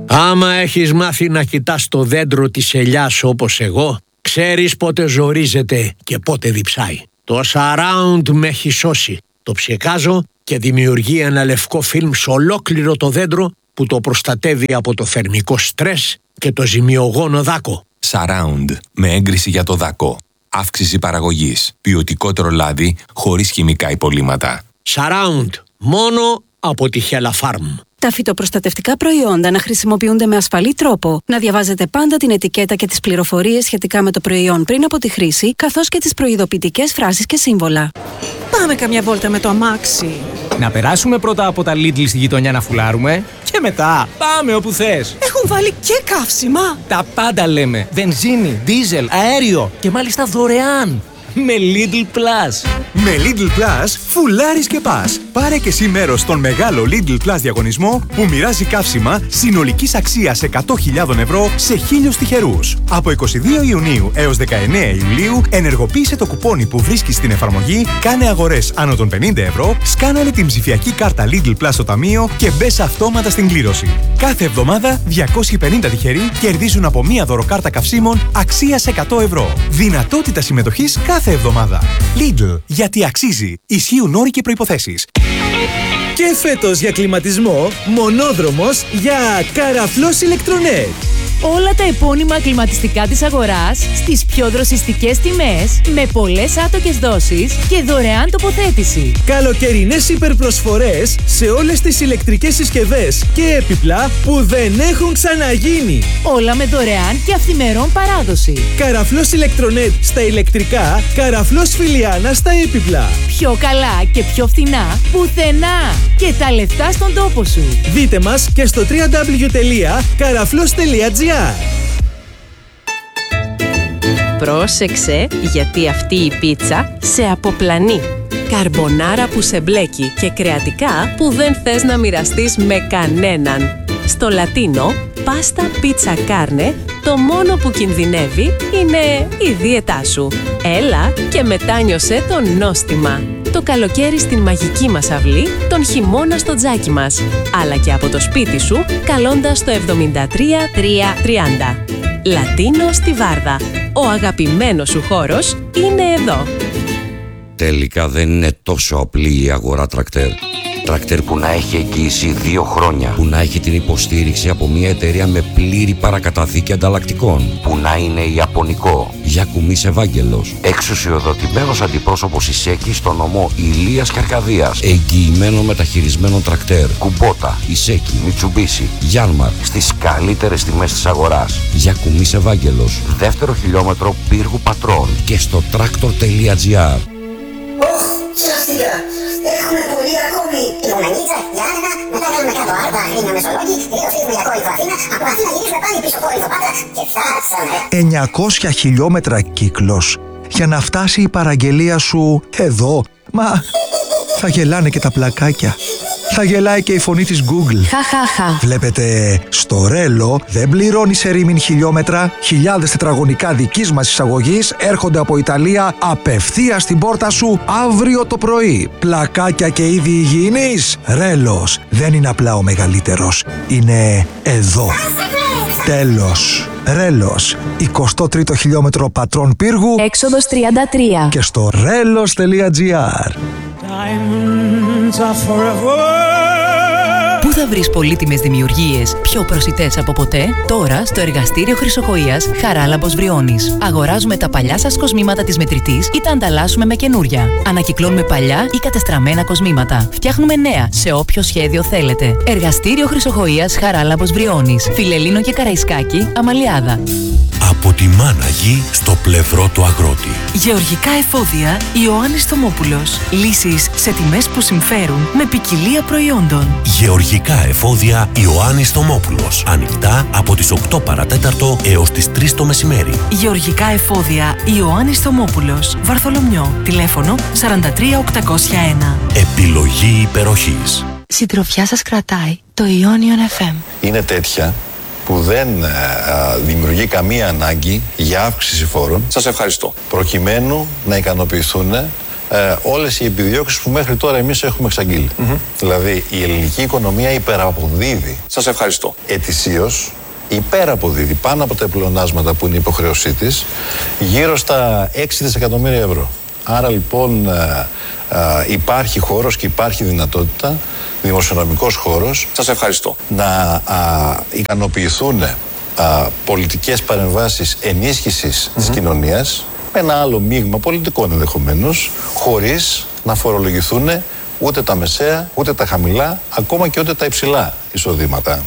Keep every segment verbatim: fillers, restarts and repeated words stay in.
Άμα έχεις μάθει να κοιτάς το δέντρο της ελιάς όπως εγώ, ξέρεις πότε ζορίζεται και πότε διψάει. Το Surround με έχει σώσει. Το ψεκάζω και δημιουργεί ένα λευκό φιλμ σε ολόκληρο το δέντρο που το προστατεύει από το θερμικό στρες και το ζημιογόνο δάκο. Surround με έγκριση για το δάκο. Αύξηση παραγωγής. Ποιοτικότερο λάδι χωρίς χημικά υπολείμματα. Surround. Μόνο από τη Hella Farm. Τα φυτοπροστατευτικά προϊόντα να χρησιμοποιούνται με ασφαλή τρόπο, να διαβάζετε πάντα την ετικέτα και τις πληροφορίες σχετικά με το προϊόν πριν από τη χρήση, καθώς και τις προειδοποιητικές φράσεις και σύμβολα. Πάμε καμιά βόλτα με το αμάξι. Να περάσουμε πρώτα από τα Lidl στη γειτονιά να φουλάρουμε και μετά πάμε όπου θες. Έχουν βάλει και καύσιμα. Τα πάντα λέμε. Βενζίνη, δίζελ, αέριο και μάλιστα δωρεάν. Με Lidl Plus. Με Lidl Plus φουλάρεις και πας. Πάρε και εσύ μέρος στον μεγάλο Lidl Plus διαγωνισμό που μοιράζει καύσιμα συνολικής αξίας εκατό χιλιάδες ευρώ σε χίλιους τυχερούς. Από είκοσι δύο Ιουνίου έως δεκαεννέα Ιουλίου ενεργοποίησε το κουπόνι που βρίσκεις στην εφαρμογή, κάνε αγορές άνω των πενήντα ευρώ, σκάναρε την ψηφιακή κάρτα Lidl Plus στο ταμείο και μπες αυτόματα στην κλήρωση. Κάθε εβδομάδα διακόσιοι πενήντα τυχεροί κερδίζουν από μία δωροκάρτα καυσίμων αξίας εκατό ευρώ. Δυνατότητα συμμετοχής κάθε εβδομάδα. Lidl, γιατί αξίζει. Ισχύουν όροι και προϋποθέσεις. Και φέτος για κλιματισμό, μονόδρομος για Καραφλός Ηλεκτρονέτ. Όλα τα επώνυμα κλιματιστικά της αγοράς στις πιο δροσιστικές τιμές, με πολλές άτοκες δόσεις και δωρεάν τοποθέτηση. Καλοκαιρινές υπερπροσφορές σε όλες τις ηλεκτρικές συσκευές και έπιπλα που δεν έχουν ξαναγίνει. Όλα με δωρεάν και αυθημερών παράδοση. Καραφλός Ηλεκτρονέτ στα ηλεκτρικά, Καραφλός Φιλιάνα στα έπιπλα. Πιο καλά και πιο φθηνά πουθενά. Και τα λεφτά στον τόπο σου. Δείτε μας και στο double-u double-u double-u τελεία καραφλός τελεία τζι άρ. Πρόσεξε, γιατί αυτή η πίτσα σε αποπλανεί. Καρμπονάρα που σε μπλέκει και κρεατικά που δεν θες να μοιραστείς με κανέναν. Στο Λατίνο, πάστα πίτσα κάρνε, το μόνο που κινδυνεύει είναι η δίαιτά σου. Έλα και μετάνιωσέ το νόστιμα. Το καλοκαίρι στην μαγική μας αυλή, τον χειμώνα στο τζάκι μας. Αλλά και από το σπίτι σου, καλώντας το εβδομήντα τρία τριακόσια τριάντα. Λατίνο στη Βάρδα. Ο αγαπημένος σου χώρος είναι εδώ. Τελικά δεν είναι τόσο απλή η αγορά τρακτέρ. Τρακτέρ που να έχει εγγύηση δύο χρόνια. Που να έχει την υποστήριξη από μια εταιρεία με πλήρη παρακαταθήκη ανταλλακτικών. Που να είναι ιαπωνικό. Γιακουμής Ευάγγελος. Εξουσιοδοτημένος αντιπρόσωπος Ισέκη στο νομό Ηλίας και Αρκαδίας. Εγγυημένο μεταχειρισμένο τρακτέρ. Κουμπότα, Ισέκη, Μιτσουμπίσι, Γιάνμαρ. Στις καλύτερες τιμές της αγοράς. Γιακουμής Ευάγγελος. Δεύτερο χιλιόμετρο Πύργου Πατρών. Και στο τρακτορ τελεία τζι άρ. Έχουμε πολύ ακόμη. Ικουμενίτσα, Γιάννενα, μετά κάνουμε κάτω Άρτα, Αγρίνιο Μεσολόγγι, τελείως φύγουμε για Κόρινθο Αθήνα, από Αθήνα γυρίσουμε πάλι πίσω Κόρινθο Πάτρα και φτάσαμε. εννιακόσια χιλιόμετρα κύκλος για να φτάσει η παραγγελία σου εδώ. Μα θα γελάνε και τα πλακάκια. Θα γελάει και η φωνή της Google. Χαχαχα. Βλέπετε, στο Ρέλο δεν πληρώνει σε ρήμην χιλιόμετρα. Χιλιάδες τετραγωνικά δικής μας εισαγωγής έρχονται από Ιταλία απευθείας στην πόρτα σου αύριο το πρωί. Πλακάκια και είδη υγιεινής. Ρέλος δεν είναι απλά ο μεγαλύτερος. Είναι εδώ. Τέλος. Ρέλος, εικοστό τρίτο χιλιόμετρο Πατρών Πύργου, έξοδος τριάντα τρία. Και στο ρέλος τελεία τζι άρ. Πού θα βρεις πολύτιμες δημιουργίες πιο προσιτές από ποτέ? Τώρα στο εργαστήριο Χρυσοχοΐας Χαράλαμπος Βριώνης. Αγοράζουμε τα παλιά σας κοσμήματα της μετρητής ή τα ανταλλάσσουμε με καινούρια. Ανακυκλώνουμε παλιά ή κατεστραμμένα κοσμήματα. Φτιάχνουμε νέα σε όποιο σχέδιο θέλετε. Εργαστήριο Χρυσοχοΐας Χαράλαμπος Βριώνης. Φιλελλήνο και Καραϊσκάκη, Αμαλιάδα. Από τη μάνα γη στο πλευρό του αγρότη. Γεωργικά εφόδια Ιωάννης Θωμόπουλος. Λύσεις σε τιμές που συμφέρουν με ποικιλία προϊόντων. Γεωργικά εφόδια Ιωάννης Θωμόπουλος. Ανοιχτά από τις οκτώ παρατέταρτο έως τις τρεις το μεσημέρι. Γεωργικά εφόδια Ιωάννης Θωμόπουλος. Βαρθολομιό. Τηλέφωνο σαράντα τρία οκτακόσια ένα. Επιλογή υπεροχής. Συντροφιά σας κρατάει το Ionion εφ εμ. Είναι τέτοια που δεν α, δημιουργεί καμία ανάγκη για αύξηση φόρων. Σας ευχαριστώ. Προκειμένου να ικανοποιηθούν ε, όλες οι επιδιώξεις που μέχρι τώρα εμείς έχουμε εξαγγείλει. Mm-hmm. Δηλαδή η ελληνική οικονομία υπεραποδίδει. Σας ευχαριστώ. Ετησίως υπεραποδίδει πάνω από τα πλεονάσματα που είναι η υποχρέωσή της γύρω στα έξι δισεκατομμύρια ευρώ. Άρα λοιπόν ε, ε, υπάρχει χώρος και υπάρχει δυνατότητα, δημοσιονομικός χώρος. Σας ευχαριστώ. Να α, ικανοποιηθούν α, πολιτικές παρεμβάσεις ενίσχυσης mm-hmm. της κοινωνίας με ένα άλλο μείγμα πολιτικών ενδεχομένως, χωρίς να φορολογηθούν ούτε τα μεσαία, ούτε τα χαμηλά, ακόμα και ούτε τα υψηλά εισοδήματα.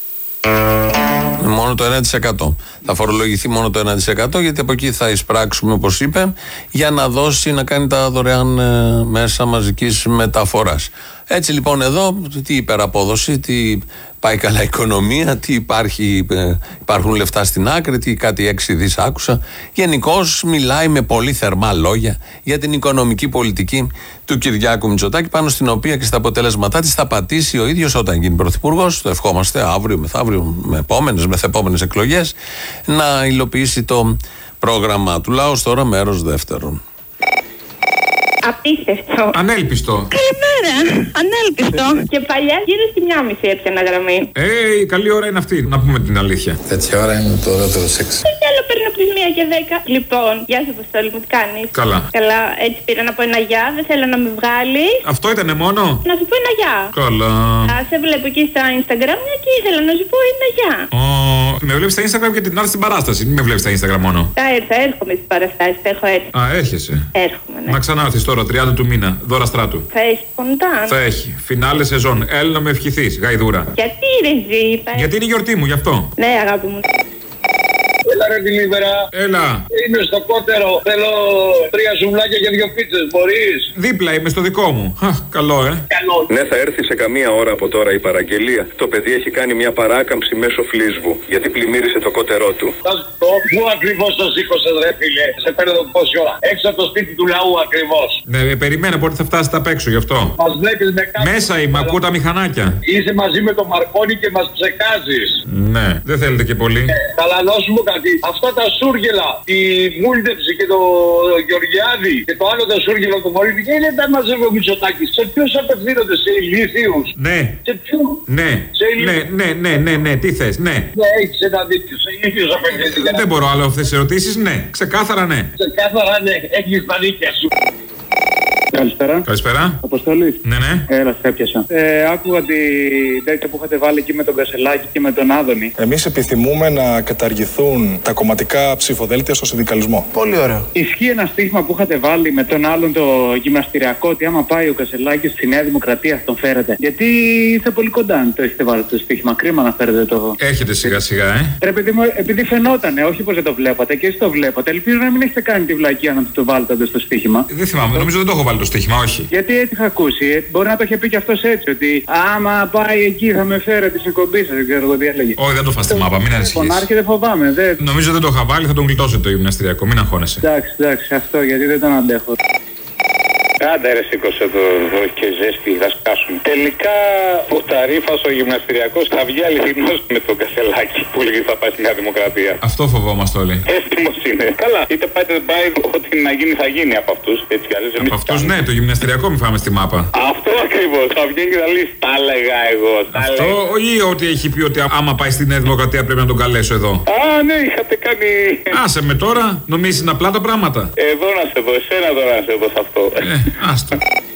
Μόνο το ένα τοις εκατό. Θα φορολογηθεί μόνο το ένα τοις εκατό, γιατί από εκεί θα εισπράξουμε, όπως είπε, για να δώσει, να κάνει τα δωρεάν ε, μέσα μαζικής μεταφοράς. Έτσι λοιπόν εδώ, τι υπεραπόδοση, τι πάει καλά η οικονομία, τι υπάρχει, ε, υπάρχουν λεφτά στην άκρη, τι κάτι έξι δις άκουσα. Γενικώς μιλάει με πολύ θερμά λόγια για την οικονομική πολιτική του Κυριάκου Μητσοτάκη, πάνω στην οποία και στα αποτέλεσματά της θα πατήσει ο ίδιος όταν γίνει πρωθυπουργός. Το ευχόμαστε αύριο, μεθαύριο, με επόμενες, μεθεπόμενες εκλογές, να υλοποιήσει το πρόγραμμα του. Λαός τώρα, μέρος δεύτερον. Απίστευτο. Ανέλπιστο. Καλημέρα. Ανέλπιστο. Και παλιά γύρω στη μία μισή έπιανα γραμμή. Ε, η καλή ώρα είναι αυτή, να πούμε την αλήθεια. Τέτοια ώρα είναι το ωραίο σεξ. Τι άλλο παίρνω από τις μία και δέκα. Λοιπόν, γεια σου Αποστόλη, μου τι κάνεις? Καλά. Καλά, έτσι πήρα να πω ένα γεια, δεν θέλω να με βγάλει. Αυτό ήτανε μόνο? Να σου πω ένα γεια. Καλά. Α, σε βλέπω εκεί στα Instagram και ήθελα να σου πω ένα γεια. Ω, με βλέπεις στα Instagram και την άλλη στην παράσταση. Μην με βλέπεις στα Instagram μόνο. Θα έρθω, έρχομαι στις παραστάσεις, θα έχω έρθει. Α, έρχεσαι. Έρχομαι, ναι. Να ξανάρθεις τώρα, τριάντα του μήνα, δώρα στράτου. Θα έχει σποντάν. Θα έχει. Φινάλε σεζόν. Έλα να με ευχηθείς, γαϊδούρα. Γιατί ρε ζή, θα... Γιατί είναι η γιορτή μου, γι' αυτό. Ναι, αγάπη μου. Έλα ρε Δημήτρα. Έλα. Είμαι στο κότερο. Θέλω τρία σουβλάκια και δύο πίτσες. Μπορείς? Δίπλα είμαι, στο δικό μου. Αχ, καλό, ε. Καλό. Ναι, θα έρθει σε καμία ώρα από τώρα η παραγγελία. Το παιδί έχει κάνει μια παράκαμψη μέσω φλίσβου, γιατί πλημμύρισε το κότερό του. Θα σου πω, πού ακριβώς το σήκωσες ρε φίλε? Σε παίρνω πόση ώρα? Έξω από το σπίτι του λαού ακριβώς. Ναι, ε, περιμένω πότε θα φτάσετε απ' έξω, γι' αυτό. Μας βλέπεις με κάτι. Μέσα είμαι, ακούω τα μηχανάκια. Είσαι μαζί με τον Μαρκόνι και μας ψεκάζεις. Ναι, δεν θέλετε και πολύ. Ε, καλά, να σου πω κάτι. Αυτά τα σούργελα, τη Μούλτεψη και το Γεωργιάδη και το άλλο το σούργελο του Μωρίδη, δεν είναι τα μαζεύει ο Μητσοτάκης. Σε ποιους απευθύνονται? Σε ηλίθιους? Ναι. Σε ποιους? Ναι. Σε ναι, ναι, ναι, ναι, ναι, τι θες, ναι. Ναι, έχεις ένα δίκιο. Σε ηλίθιους απευθύνονται. Δεν μπορώ άλλο αυτές τις ερωτήσεις, ναι. Ξεκάθαρα ναι. Ξεκάθαρα ναι, έχεις τα δίκια σου. Καλησπέρα. Καλησπέρα. Αποστολή. Ναι, ναι. Έλα, σε έπιασα. Ε, άκουγα την τέτοια που είχατε βάλει εκεί με τον Κασελάκη και με τον Άδωνη. Εμείς επιθυμούμε να καταργηθούν τα κομματικά ψηφοδέλτια στο συνδικαλισμό. Πολύ ωραίο. Ισχύει ένα στίχημα που είχατε βάλει με τον άλλον το γυμναστηριακό, ότι άμα πάει ο Κασελάκης στη Νέα Δημοκρατία τον φέρετε? Γιατί είστε πολύ κοντά, αν το έχετε βάλει το στίχημα. Κρίμα να φέρετε το. Έρχεται σιγά σιγά, ε. Ρε παιδί μου, επειδή φαινότανε, όχι πως δεν το βλέπατε και εσείς το βλέπατε. Ελπίζω να μην έχετε κάνει τη βλακία να το βάλετε στο στοίχημα. Δεν θυμάμαι, νομίζω δεν το έχω βάλει το στοίχημα, όχι. Γιατί έτσι είχα ακούσει. Μπορεί να το είχε πει κι αυτός έτσι, ότι άμα πάει εκεί θα με φέρετε στην εκπομπή σας. Δεν ξέρω εγώ τι έλεγε. Όχι, δεν το φας στη μάπα, μην ανησυχείς. Φωνάρχη δεν φοβάμαι. Δεν... Νομίζω δεν το είχα βάλει, θα τον γλιτώσετε το γυμναστηριακό, μην αγχώνεσαι. Εντάξει, εντάξει, αυτό γιατί δεν τον αντέχω. Άντε ρε σήκωσε το και ζέστη, θα σκάσουν. Τελικά ο Ταρίφας ο γυμναστηριακός θα βγει αληθινός με τον Κασελάκη που λέγει θα πάει στη Νέα Δημοκρατία. Αυτό φοβόμαστε όλοι. Έτοιμος είναι. Καλά, είτε πάει είτε δεν πάει, ό,τι να γίνει θα γίνει από αυτούς. Έτσι κι αλλιώς. Από αυτούς ναι, το γυμναστηριακό μη φάμε στη μάπα. Αυτό ακριβώς, θα βγαίνει και θα λέει τα έλεγα εγώ. Αυτό ή ότι έχει πει ότι άμα πάει στη Νέα Δημοκρατία πρέπει να τον καλέσω εδώ? Α, ναι, είχατε κάνει. Άσε με τώρα, νομίζεις είναι απλά τα πράγματα. Εδώ να σε δω, εσένα τώρα να σε δω σε αυτό. Ε, άστο.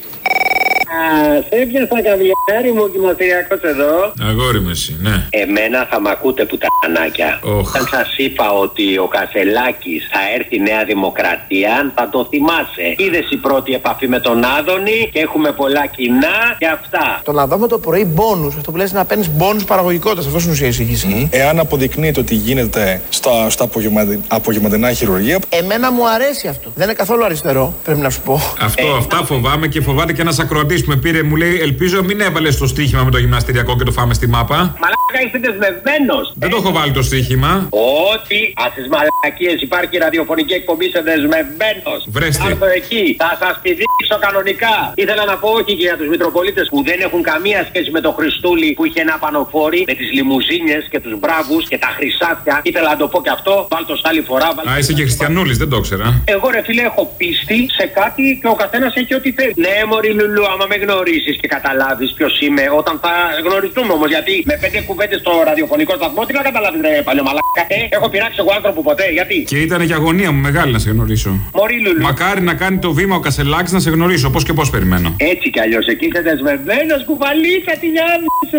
Σε έπιασα καβλιάρι μου γυμναστηριακός εδώ. Αγόρι με εσύ, ναι. Εμένα θα μ' ακούτε πουτανάκια. Oh. Όταν σας είπα ότι ο Κασελάκης θα έρθει Νέα Δημοκρατία, θα το θυμάσαι. Είδες η πρώτη επαφή με τον Άδωνη και έχουμε πολλά κοινά και αυτά. Το να δούμε το πρωί μπόνους, αυτό που λες να παίρνεις μπόνους παραγωγικότητας, αυτό είναι ουσία εισήγηση. Mm. Εάν αποδεικνύεται ότι γίνεται στα, στα απογευματινά χειρουργία. Εμένα μου αρέσει αυτό. Δεν είναι καθόλου αριστερό, πρέπει να σου πω. Αυτό, ε, αυτά φοβάμαι και φοβάται και ένας ακροατής ρωτήσουμε. Πήρε, μου λέει, ελπίζω μην έβαλε το στοίχημα με το γυμναστηριακό και το φάμε στη μάπα. Μαλάκα, είσαι δεσμευμένος. Δεν το έχω βάλει το στοίχημα. Ότι α τις μαλακίες υπάρχει ραδιοφωνική εκπομπή, είσαι δεσμευμένος. Βρέστη. Θα έρθω εκεί, θα σας πηδήξω κανονικά. Ήθελα να πω όχι και για τους Μητροπολίτες που δεν έχουν καμία σχέση με το Χριστούλη που είχε ένα πανοφόρι με τις λιμουζίνες και τους μπράβους και τα χρυσάφια. Ήθελα να το πω και αυτό. Βάλ' το σ' άλλη φορά. Α, είσαι και χριστιανούλης, δεν το ήξερα. Εγώ ρε φίλε έχω πίστη σε κάτι και ο καθένας έχει ό,τι θέλει. Ναι, μωρή Λουλού, άμα με γνωρίσεις και καταλάβεις ποιος είμαι, όταν θα γνωριστούμε όμως. Γιατί με πέντε κουβέντες στο ραδιοφωνικό σταθμό, τι να καταλάβεις, ρε παλιωμαλάκα. Ε, έχω πειράξει εγώ άνθρωπο ποτέ, γιατί. Και ήταν και αγωνία μου μεγάλη να σε γνωρίσω. Μωρή Λουλού. Μακάρι να κάνει το βήμα ο Κασελάκης να σε γνωρίσω, πώς και πώς περιμένω. Έτσι κι αλλιώς, εκεί είσαι δεσμευμένος, κουβαλίκα τη Γιάννη.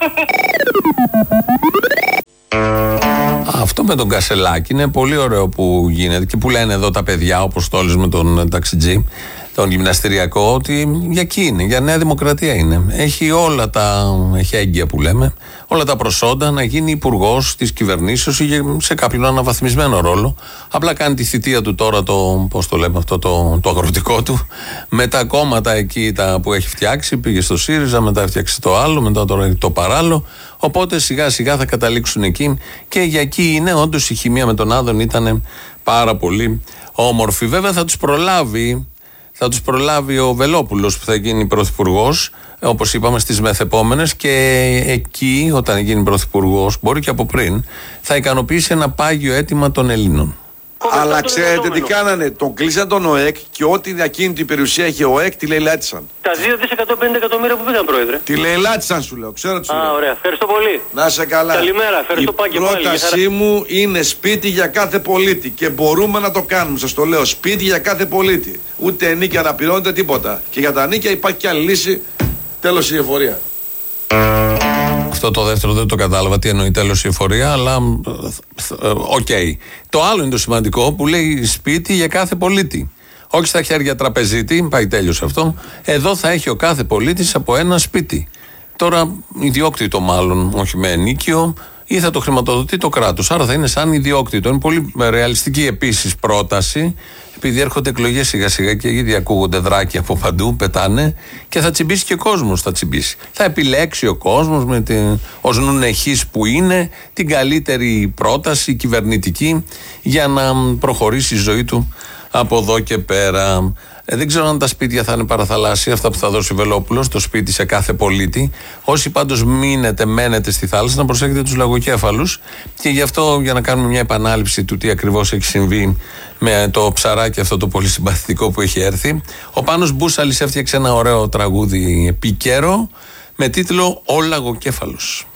Αυτό με τον Κασελάκη είναι πολύ ωραίο που γίνεται και που λένε εδώ τα παιδιά, όπως το όλες με τον ταξιτζή, τον γυμναστηριακό, ότι για εκεί είναι, για Νέα Δημοκρατία είναι. Έχει όλα τα, έχει έγκυα που λέμε, όλα τα προσόντα να γίνει υπουργός της κυβερνήσεως ή σε κάποιον αναβαθμισμένο ρόλο. Απλά κάνει τη θητεία του τώρα, το, πώς το λέμε αυτό, το, το αγροτικό του, με τα κόμματα εκεί τα που έχει φτιάξει. Πήγε στο ΣΥΡΙΖΑ, μετά έφτιαξε το άλλο, μετά τώρα το παράλληλο. Οπότε σιγά σιγά θα καταλήξουν εκεί και για εκεί είναι. Όντως η χημεία με τον Άδων ήταν πάρα πολύ όμορφη. Βέβαια θα τους προλάβει. Θα τους προλάβει ο Βελόπουλος που θα γίνει πρωθυπουργός, όπως είπαμε, στις μεθεπόμενες, και εκεί όταν γίνει πρωθυπουργός, μπορεί και από πριν, θα ικανοποιήσει ένα πάγιο αίτημα των Ελλήνων. Αλλά ξέρετε τι κάνανε, τον κλείσαν τον ΟΕΚ και ό,τι ακίνητη περιουσία είχε ο ΟΕΚ τη λαιλάτισαν. Τα δύο δισεκατομμύρια εκατόν πενήντα εκατομμύρια που πήγαν, Πρόεδρε. Τη λαιλάτισαν σου λέω, ξέρω τι σου λέω. Α, ωραία, ευχαριστώ πολύ. Να σε καλά. Καλημέρα, ευχαριστώ Η πάλι. Η πρότασή μου είναι σπίτι για κάθε πολίτη και μπορούμε να το κάνουμε, σας το λέω, σπίτι για κάθε πολίτη. Ούτε ενίκια να πληρώνετε τίποτα. Και για τα νίκια υπάρχει και άλλη λύση, τέλος η εφορία. Αυτό το δεύτερο δεν το κατάλαβα τι εννοεί τέλος η εφορία, αλλά οκ. Okay. Το άλλο είναι το σημαντικό που λέει σπίτι για κάθε πολίτη. Όχι στα χέρια τραπεζίτη, πάει τέλειος αυτό. Εδώ θα έχει ο κάθε πολίτης από ένα σπίτι. Τώρα ιδιόκτητο μάλλον, όχι με ενίκιο, ή θα το χρηματοδοτεί το κράτος. Άρα θα είναι σαν ιδιόκτητο. Είναι πολύ ρεαλιστική επίσης πρόταση, επειδή έρχονται εκλογές σιγά σιγά και ήδη ακούγονται δράκια από παντού, πετάνε, και θα τσιμπήσει και ο κόσμος. Θα τσιμπήσει. Θα επιλέξει ο κόσμος με την, ως νουνεχής που είναι, την καλύτερη πρόταση κυβερνητική για να προχωρήσει η ζωή του από εδώ και πέρα. Ε, δεν ξέρω αν τα σπίτια θα είναι παραθαλάσσια, αυτά που θα δώσει ο Βελόπουλος, το σπίτι σε κάθε πολίτη. Όσοι πάντως μείνετε, μένετε στη θάλασσα, να προσέχετε τους λαγοκέφαλους. Και γι' αυτό, για να κάνουμε μια επανάληψη του τι ακριβώς έχει συμβεί με το ψαράκι αυτό το πολύ συμπαθητικό που έχει έρθει, ο Πάνος Μπούσαλης έφτιαξε ένα ωραίο τραγούδι επίκαιρο με τίτλο «Ο Λαγοκέφαλος».